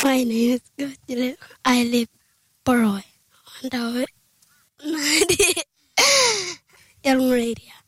My name is Gojile. I live Poroy. And I Young Radio.